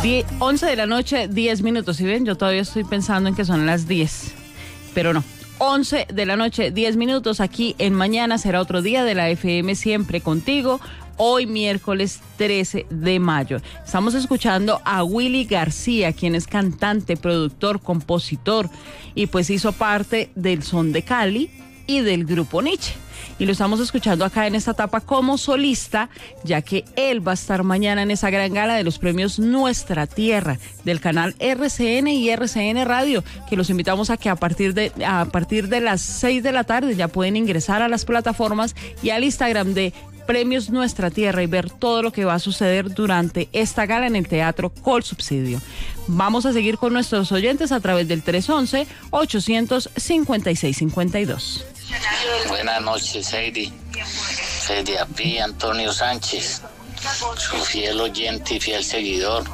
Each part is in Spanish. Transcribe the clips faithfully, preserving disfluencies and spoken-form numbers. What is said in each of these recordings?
once de la noche, diez minutos. ¿Sí ven? Yo todavía estoy pensando en que son las diez, pero no. once de la noche, diez minutos, aquí en Mañana Será Otro Día de la F M, siempre contigo. Hoy miércoles trece de mayo. Estamos escuchando a Willy García, quien es cantante, productor, compositor y pues hizo parte del Son de Cali y del grupo Nietzsche. Y lo estamos escuchando acá en esta etapa como solista, ya que él va a estar mañana en esa gran gala de los premios Nuestra Tierra del canal R C N y R C N Radio, que los invitamos a que a partir de a partir de las seis de la tarde ya pueden ingresar a las plataformas y al Instagram de Premios Nuestra Tierra y ver todo lo que va a suceder durante esta gala en el Teatro Colsubsidio. Vamos a seguir con nuestros oyentes a través del tres once, ochocientos cincuenta y seis cincuenta y dos. Buenas noches, Heidi. Heidi Api, Antonio Sánchez, su fiel oyente y fiel seguidor.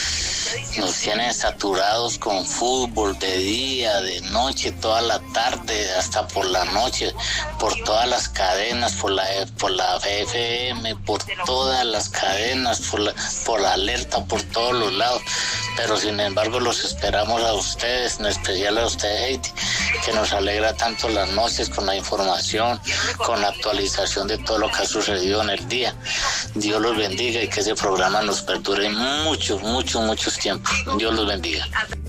Nos tienen saturados con fútbol de día, de noche, toda la tarde, hasta por la noche, por todas las cadenas, por la por la F M, por todas las cadenas, por la, por la alerta, por todos los lados. Pero sin embargo los esperamos a ustedes, en especial a usted, Heidi, que nos alegra tanto las noches con la información, con la actualización de todo lo que ha sucedido en el día. Dios los bendiga y que ese programa nos perdure muchos, muchos, muchos tiempos. Dios los bendiga.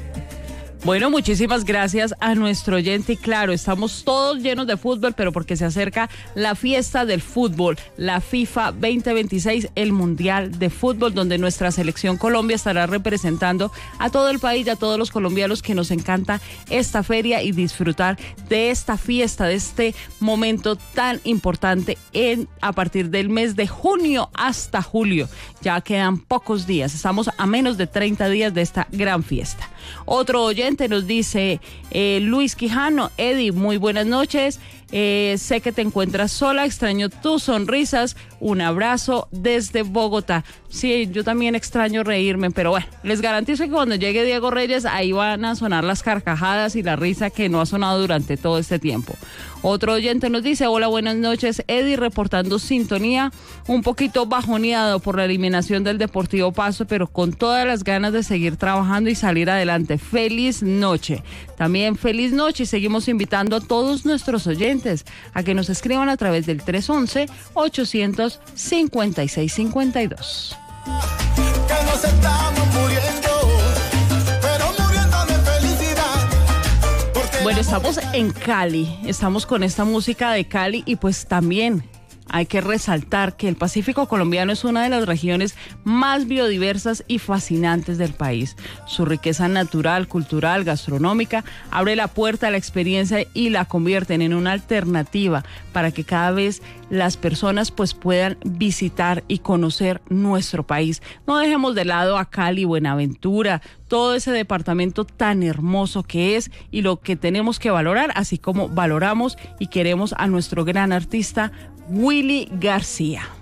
Bueno, muchísimas gracias a nuestro oyente y claro, estamos todos llenos de fútbol, pero porque se acerca la fiesta del fútbol, la FIFA veinte veintiséis, el Mundial de Fútbol, donde nuestra selección Colombia estará representando a todo el país y a todos los colombianos que nos encanta esta feria y disfrutar de esta fiesta, de este momento tan importante en a partir del mes de junio hasta julio. Ya quedan pocos días, estamos a menos de treinta días de esta gran fiesta. Otro oyente nos dice, eh, Luis Quijano, Eddie, muy buenas noches, eh, sé que te encuentras sola, extraño tus sonrisas, un abrazo desde Bogotá. Sí, yo también extraño reírme, pero bueno, les garantizo que cuando llegue Diego Reyes, ahí van a sonar las carcajadas y la risa que no ha sonado durante todo este tiempo. Otro oyente nos dice, hola, buenas noches, Eddie, reportando sintonía, un poquito bajoneado por la eliminación del Deportivo Pasto, pero con todas las ganas de seguir trabajando y salir adelante. Feliz noche. También feliz noche y seguimos invitando a todos nuestros oyentes a que nos escriban a través del tres once, ochocientos cincuenta y seis cincuenta y dos. Que nos estamos muriendo, pero muriendo de felicidad. Bueno, estamos en Cali, estamos con esta música de Cali y pues también hay que resaltar que el Pacífico colombiano es una de las regiones más biodiversas y fascinantes del país. Su riqueza natural, cultural, gastronómica abre la puerta a la experiencia y la convierten en una alternativa para que cada vez las personas pues puedan visitar y conocer nuestro país. No dejemos de lado a Cali, Buenaventura, todo ese departamento tan hermoso que es y lo que tenemos que valorar, así como valoramos y queremos a nuestro gran artista Willy García.